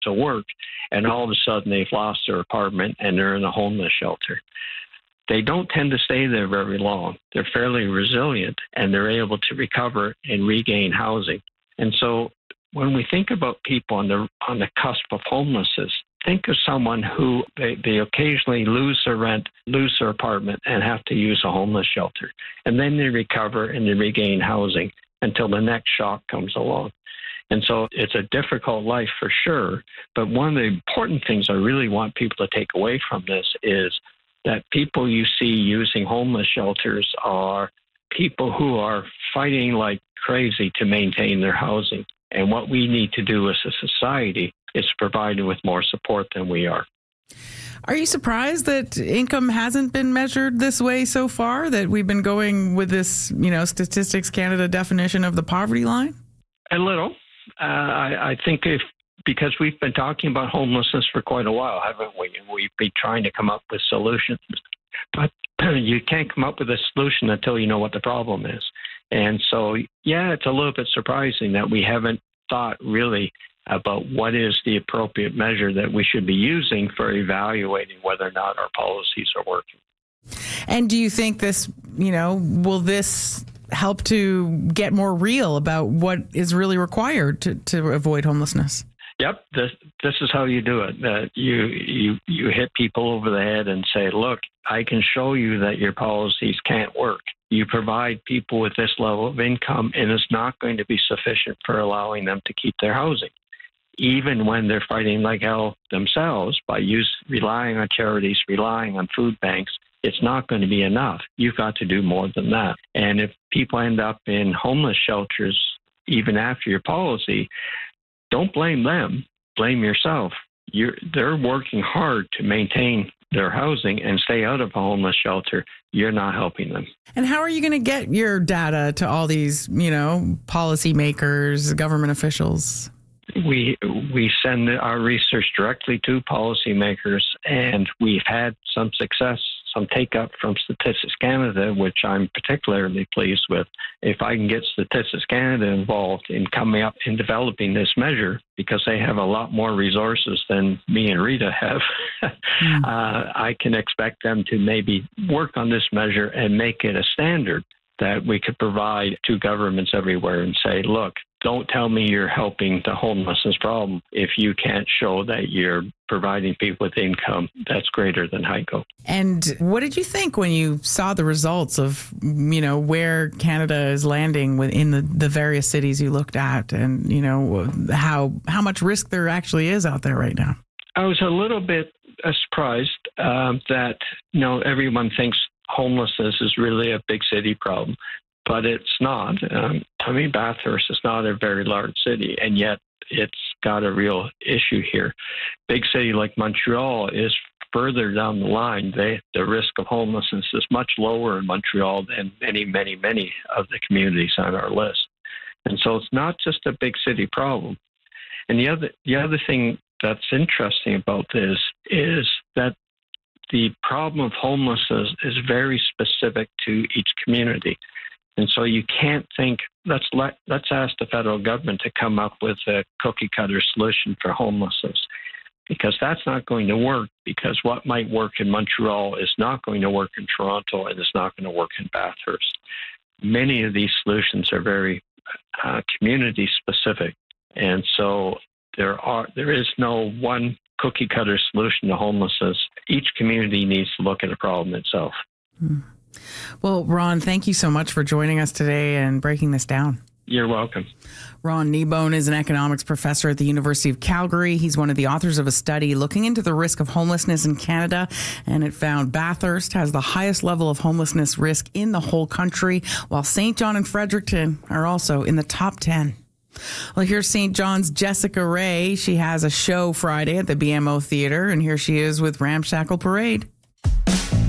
to work, and all of a sudden they've lost their apartment and they're in a homeless shelter. They don't tend to stay there very long. They're fairly resilient, and they're able to recover and regain housing. And so when we think about people on the cusp of homelessness, think of someone who they occasionally lose their rent, lose their apartment, and have to use a homeless shelter. And then they recover and they regain housing until the next shock comes along. And so it's a difficult life for sure. But one of the important things I really want people to take away from this is that people you see using homeless shelters are people who are fighting like crazy to maintain their housing. And what we need to do as a society is provide them with more support than we are. Are you surprised that income hasn't been measured this way so far, that we've been going with this, Statistics Canada definition of the poverty line? A little. I think because we've been talking about homelessness for quite a while, haven't we? And we've been trying to come up with solutions. But you can't come up with a solution until you know what the problem is. And so, it's a little bit surprising that we haven't thought really about what is the appropriate measure that we should be using for evaluating whether or not our policies are working. And do you think this, will this help to get more real about what is really required to avoid homelessness? Yep, this is how you do it. You hit people over the head and say, look, I can show you that your policies can't work. You provide people with this level of income, and it's not going to be sufficient for allowing them to keep their housing. Even when they're fighting like hell themselves by relying on charities, relying on food banks, it's not going to be enough. You've got to do more than that. And if people end up in homeless shelters, even after your policy, don't blame them. Blame yourself. They're working hard to maintain their housing and stay out of a homeless shelter. You're not helping them. And how are you going to get your data to all these, policymakers, government officials? We send our research directly to policymakers, and we've had some success, some take-up from Statistics Canada, which I'm particularly pleased with. If I can get Statistics Canada involved in coming up and developing this measure, because they have a lot more resources than me and Rita have, I can expect them to maybe work on this measure and make it a standard that we could provide to governments everywhere and say, look, don't tell me you're helping the homelessness problem if you can't show that you're providing people with income that's greater than HEICO. And what did you think when you saw the results of, where Canada is landing within the various cities you looked at, and, how much risk there actually is out there right now? I was a little bit surprised that, everyone thinks homelessness is really a big city problem. But it's not. Bathurst is not a very large city, and yet it's got a real issue here. Big city like Montreal is further down the line. The risk of homelessness is much lower in Montreal than many, many, many of the communities on our list. And so it's not just a big city problem. And the other thing that's interesting about this is that the problem of homelessness is very specific to each community. And so you can't think, let's ask the federal government to come up with a cookie-cutter solution for homelessness, because that's not going to work, because what might work in Montreal is not going to work in Toronto, and it's not going to work in Bathurst. Many of these solutions are very community-specific, and so there is no one cookie-cutter solution to homelessness. Each community needs to look at the problem itself. Well, Ron, thank you so much for joining us today and breaking this down. You're welcome. Ron Kneebone is an economics professor at the University of Calgary. He's one of the authors of a study looking into the risk of homelessness in Canada, and it found Bathurst has the highest level of homelessness risk in the whole country, while St. John and Fredericton are also in the top 10. Well, here's St. John's Jessica Ray. She has a show Friday at the BMO Theatre, and here she is with Ramshackle Parade.